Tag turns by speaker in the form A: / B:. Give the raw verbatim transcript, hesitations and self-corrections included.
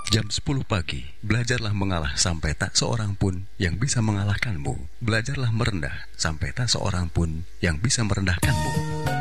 A: Jam sepuluh pagi, belajarlah mengalah sampai tak seorang pun yang bisa mengalahkanmu. Belajarlah merendah sampai tak seorang pun yang bisa merendahkanmu.